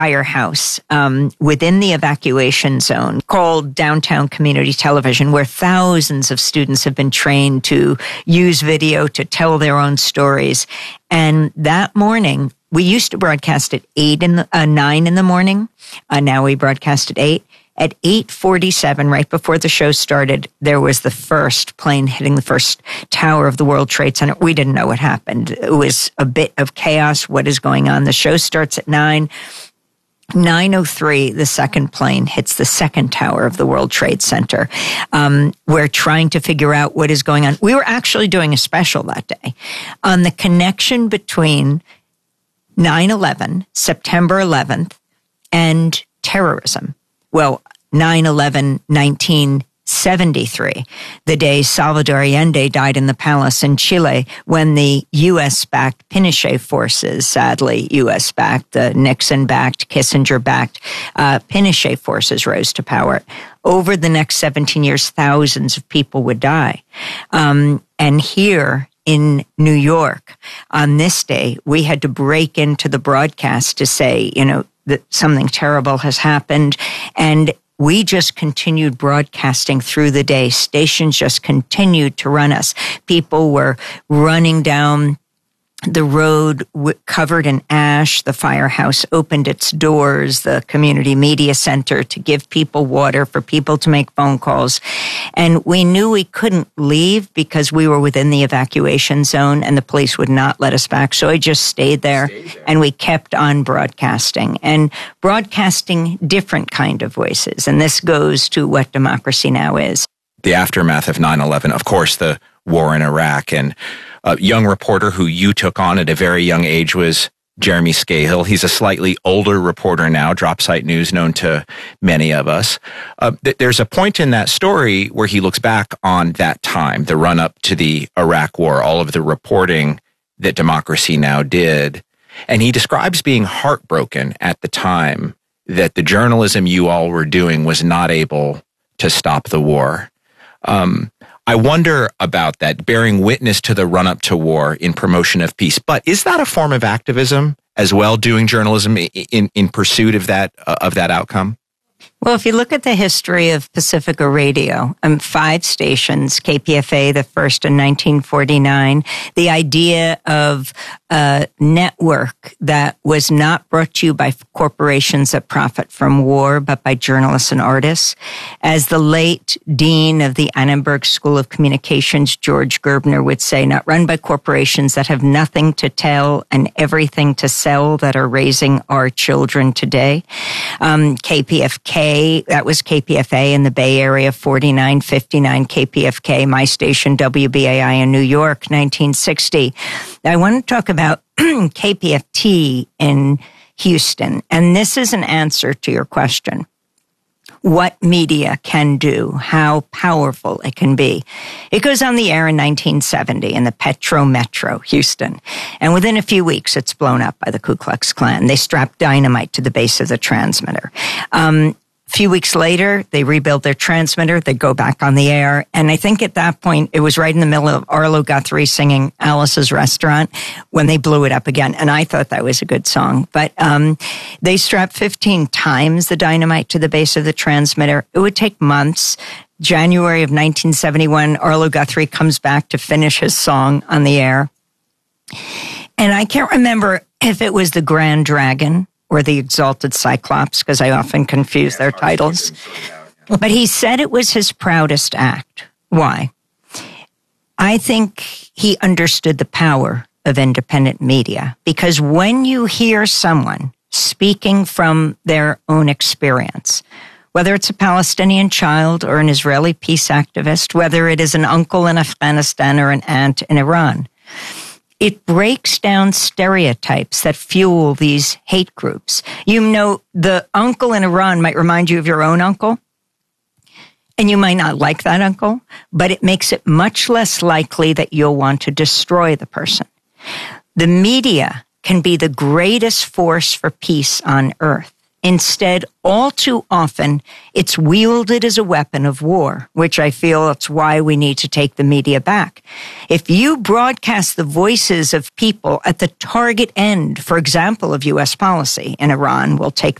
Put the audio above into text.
firehouse within the evacuation zone called Downtown Community Television, where thousands of students have been trained to use video to tell their own stories. And that morning, we used to broadcast at 9 in the morning. Now we broadcast at 8. At 8:47, right before the show started, there was the first plane hitting the first tower of the World Trade Center. We didn't know what happened. It was a bit of chaos. What is going on? The show starts at 9. 9:03, the second plane hits the second tower of the World Trade Center. We're trying to figure out what is going on. We were actually doing a special that day on the connection between 9/11, September 11th, and terrorism. Well, 9/11, 1973, the day Salvador Allende died in the palace in Chile when the U.S.-backed Pinochet forces, sadly U.S.-backed, the Nixon-backed, Kissinger-backed Pinochet forces rose to power. Over the next 17 years, thousands of people would die. And here in New York, on this day, we had to break into the broadcast to say, that something terrible has happened. And we just continued broadcasting through the day. Stations just continued to run us. People were running down the road covered in ash. The firehouse opened its doors, the community media center, to give people water, for people to make phone calls. And we knew we couldn't leave because we were within the evacuation zone and the police would not let us back. So I just stayed there and we kept on broadcasting and broadcasting different kind of voices. And this goes to what Democracy Now! Is. The aftermath of 9/11, of course, the war in Iraq, and a young reporter who you took on at a very young age was Jeremy Scahill. He's a slightly older reporter now, Dropsite News, known to many of us. There's a point in that story where he looks back on that time, the run-up to the Iraq War, all of the reporting that Democracy Now! Did, and he describes being heartbroken at the time that the journalism you all were doing was not able to stop the war. I wonder about that, bearing witness to the run-up to war in promotion of peace. But is that a form of activism as well, doing journalism in pursuit of that outcome? Well, if you look at the history of Pacifica Radio, 5 stations, KPFA, the first in 1949, the idea of a network that was not brought to you by corporations that profit from war, but by journalists and artists. As the late dean of the Annenberg School of Communications, George Gerbner, would say, not run by corporations that have nothing to tell and everything to sell, that are raising our children today. KPFK, that was KPFA in the Bay Area, 4959 KPFK, my station WBAI in New York, 1960. I want to talk about KPFT in Houston, and this is an answer to your question. What media can do, how powerful it can be. It goes on the air in 1970 in the Petro Metro, Houston. And within a few weeks, it's blown up by the Ku Klux Klan. They strap dynamite to the base of the transmitter. A few weeks later, they rebuild their transmitter. They go back on the air. And I think at that point, it was right in the middle of Arlo Guthrie singing Alice's Restaurant when they blew it up again. And I thought that was a good song. But they strapped 15 times the dynamite to the base of the transmitter. It would take months. January of 1971, Arlo Guthrie comes back to finish his song on the air. And I can't remember if it was the Grand Dragon or the Exalted Cyclops, because I often confuse their titles. But he said it was his proudest act. Why? I think he understood the power of independent media, because when you hear someone speaking from their own experience, whether it's a Palestinian child or an Israeli peace activist, whether it is an uncle in Afghanistan or an aunt in Iran, it breaks down stereotypes that fuel these hate groups. The uncle in Iran might remind you of your own uncle, and you might not like that uncle, but it makes it much less likely that you'll want to destroy the person. The media can be the greatest force for peace on earth Instead, all too often, it's wielded as a weapon of war, which I feel it's why we need to take the media back. If you broadcast the voices of people at the target end, for example, of U.S. policy in Iran, we'll take